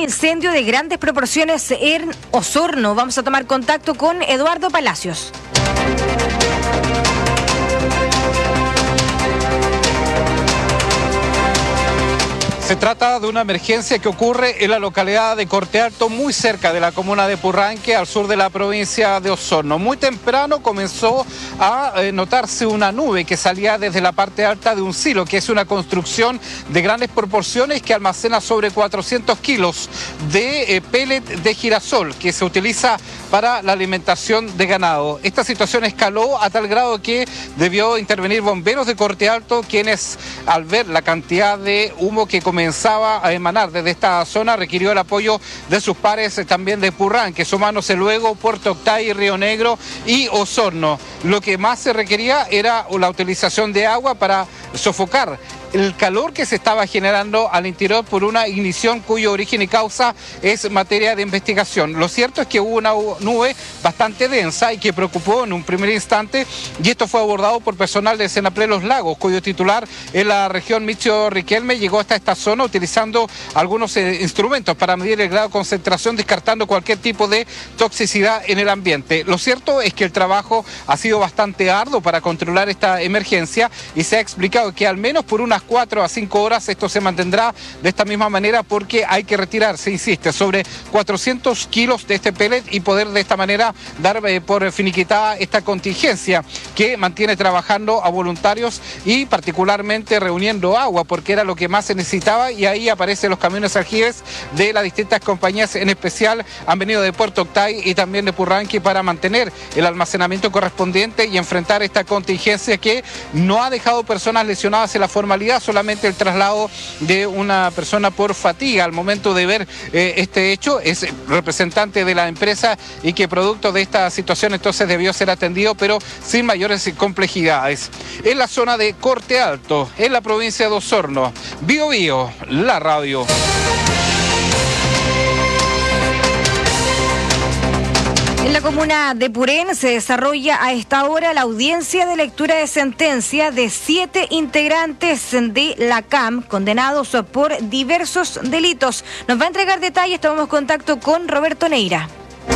incendio de grandes proporciones en Osorno. Vamos a tomar contacto con Eduardo Palacios. Se trata de una emergencia que ocurre en la localidad de Corte Alto, muy cerca de la comuna de Purranque, al sur de la provincia de Osorno. Muy temprano comenzó a notarse una nube que salía desde la parte alta de un silo, que es una construcción de grandes proporciones que almacena sobre 400 kilos de pellet de girasol, que se utiliza para la alimentación de ganado. Esta situación escaló a tal grado que debió intervenir bomberos de Corte Alto, quienes al ver la cantidad de humo que comenzaba a emanar desde esta zona requirió el apoyo de sus pares también de Purranque, sumándose luego Puerto Octay, Río Negro y Osorno. Lo que más se requería era la utilización de agua para sofocar el calor que se estaba generando al interior por una ignición cuyo origen y causa es materia de investigación. Lo cierto es que hubo una nube bastante densa y que preocupó en un primer instante, y esto fue abordado por personal de Senaple Los Lagos, cuyo titular en la región Michio Riquelme llegó hasta esta zona utilizando algunos instrumentos para medir el grado de concentración, descartando cualquier tipo de toxicidad en el ambiente. Lo cierto es que el trabajo ha sido bastante arduo para controlar esta emergencia y se ha explicado que al menos por unas 4 a 5 horas esto se mantendrá de esta misma manera, porque hay que retirar, se insiste, sobre 400 kilos de este pellet y poder de esta manera dar por finiquitada esta contingencia que mantiene trabajando a voluntarios y particularmente reuniendo agua, porque era lo que más se necesitaba, y ahí aparecen los camiones aljibes de las distintas compañías, en especial han venido de Puerto Octay y también de Purranque para mantener el almacenamiento correspondiente y enfrentar esta contingencia que no ha dejado personas lesionadas en la formalidad, solamente el traslado de una persona por fatiga al momento de ver este hecho. Es representante de la empresa y que producto de esta situación entonces debió ser atendido, pero sin mayores complejidades. En la zona de Corte Alto, en la provincia de Osorno, Bio Bio, la radio. En la comuna de Purén se desarrolla a esta hora la audiencia de lectura de sentencia de 7 integrantes de la CAM condenados por diversos delitos. Nos va a entregar detalles, tomamos contacto con Roberto Neira.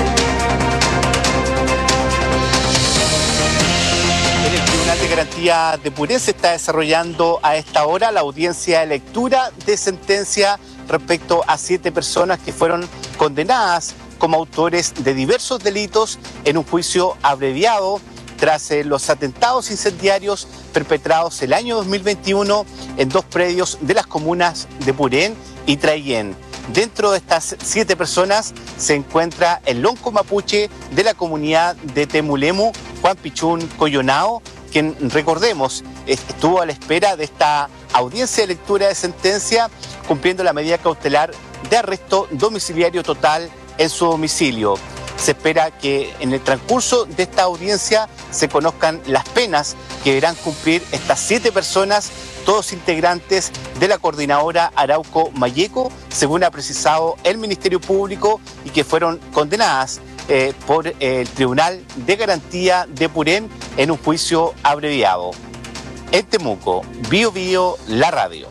En el Tribunal de Garantía de Purén se está desarrollando a esta hora la audiencia de lectura de sentencia respecto a 7 personas que fueron condenadas como autores de diversos delitos en un juicio abreviado tras los atentados incendiarios perpetrados el año 2021 en 2 predios de las comunas de Purén y Traillén. Dentro de estas 7 personas se encuentra el lonco mapuche de la comunidad de Temulemu, Juan Pichún Coyonao, quien, recordemos, estuvo a la espera de esta audiencia de lectura de sentencia, cumpliendo la medida cautelar de arresto domiciliario total en su domicilio. Se espera que en el transcurso de esta audiencia se conozcan las penas que deberán cumplir estas 7 personas, todos integrantes de la coordinadora Arauco Mayeco, según ha precisado el Ministerio Público, y que fueron condenadas por el Tribunal de Garantía de Purén en un juicio abreviado. En Temuco, Bio Bio, la radio.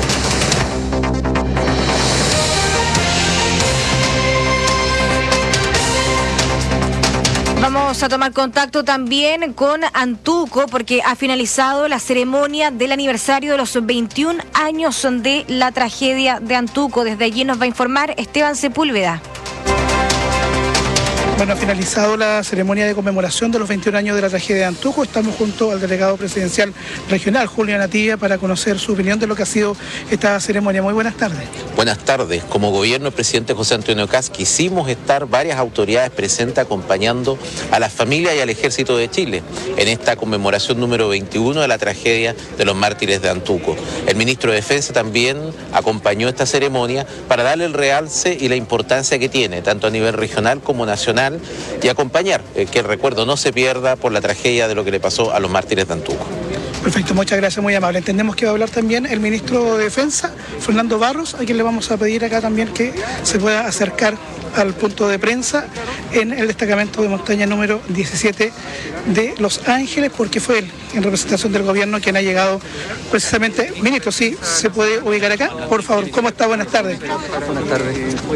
Vamos a tomar contacto también con Antuco, porque ha finalizado la ceremonia del aniversario de los 21 años de la tragedia de Antuco. Desde allí nos va a informar Esteban Sepúlveda. Bueno, ha finalizado la ceremonia de conmemoración de los 21 años de la tragedia de Antuco. Estamos junto al delegado presidencial regional, Julio Natilla, para conocer su opinión de lo que ha sido esta ceremonia. Muy buenas tardes. Buenas tardes. Como gobierno, el presidente José Antonio Kast, quisimos estar varias autoridades presentes acompañando a las familias y al Ejército de Chile en esta conmemoración número 21 de la tragedia de los mártires de Antuco. El ministro de Defensa también acompañó esta ceremonia para darle el realce y la importancia que tiene, tanto a nivel regional como nacional, y acompañar que el recuerdo no se pierda por la tragedia de lo que le pasó a los mártires de Antuco. Perfecto, muchas gracias, muy amable. Entendemos que va a hablar también el ministro de Defensa, Fernando Barros, a quien le vamos a pedir acá también que se pueda acercar al punto de prensa en el destacamento de montaña número 17 de Los Ángeles, porque fue él, en representación del gobierno, quien ha llegado precisamente. Ministro, sí, se puede ubicar acá, por favor. ¿Cómo está? Buenas tardes. Buenas tardes.